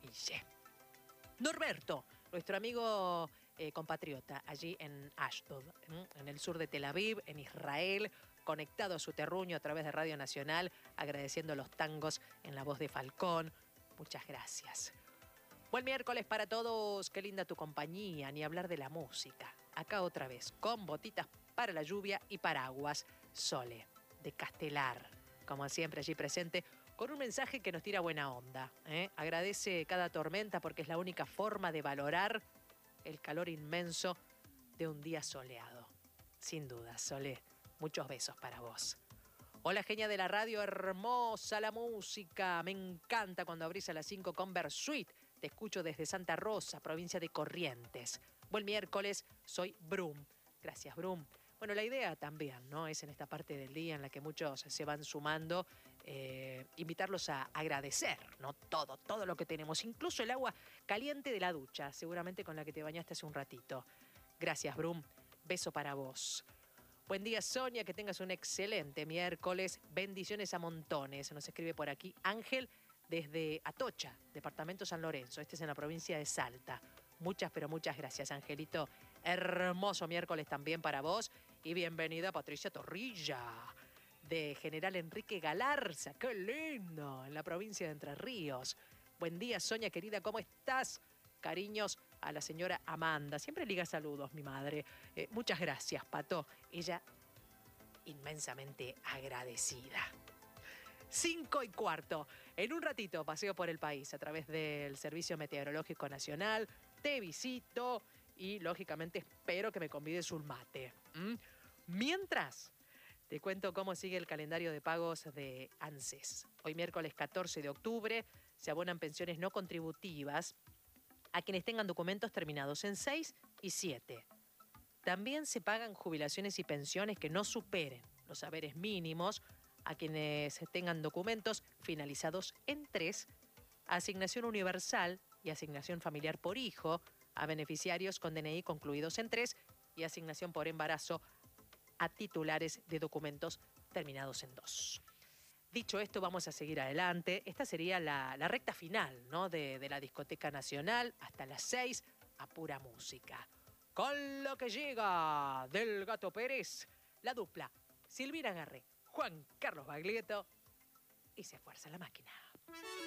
Guille. Norberto, nuestro amigo compatriota, allí en Ashdod, en el sur de Tel Aviv, en Israel, conectado a su terruño a través de Radio Nacional, agradeciendo los tangos en la voz de Falcón. Muchas gracias. Buen miércoles para todos, qué linda tu compañía, ni hablar de la música. Acá otra vez, con botitas para la lluvia y paraguas. Sole, de Castelar, como siempre allí presente, con un mensaje que nos tira buena onda. Agradece cada tormenta porque es la única forma de valorar el calor inmenso de un día soleado. Sin duda, Sole, muchos besos para vos. Hola, genia de la radio, hermosa la música. Me encanta cuando abrís a las 5 con Versuit. Te escucho desde Santa Rosa, provincia de Corrientes. Buen miércoles, soy Brum. Gracias, Brum. Bueno, la idea también, ¿no? Es en esta parte del día en la que muchos se van sumando, invitarlos a agradecer, ¿no? Todo lo que tenemos, incluso el agua caliente de la ducha, seguramente con la que te bañaste hace un ratito. Gracias, Brum. Beso para vos. Buen día, Sonia, que tengas un excelente miércoles. Bendiciones a montones. Nos escribe por aquí Ángel desde Atocha, departamento San Lorenzo. Este es en la provincia de Salta. Muchas, pero muchas gracias, Angelito. Hermoso miércoles también para vos. Y bienvenida Patricia Torrilla, de General Enrique Galarza. ¡Qué lindo! En la provincia de Entre Ríos. Buen día, Sonia, querida, ¿cómo estás? Cariños a la señora Amanda. Siempre liga saludos, mi madre. Muchas gracias, Pato. Ella inmensamente agradecida. 5:15. En un ratito paseo por el país a través del Servicio Meteorológico Nacional. Te visito y, lógicamente, espero que me convides un mate. Mientras, te cuento cómo sigue el calendario de pagos de ANSES. Hoy, miércoles 14 de octubre, se abonan pensiones no contributivas a quienes tengan documentos terminados en 6 y 7. También se pagan jubilaciones y pensiones que no superen los haberes mínimos a quienes tengan documentos finalizados en 3, asignación universal y asignación familiar por hijo a beneficiarios con DNI concluidos en 3 y asignación por embarazo a titulares de documentos terminados en 2. Dicho esto, vamos a seguir adelante. Esta sería la recta final, ¿no? de la Discoteca Nacional hasta las 6 a pura música. Con lo que llega del Gato Pérez, la dupla Silvina Garré, Juan Carlos Baglietto y se fuerza la máquina.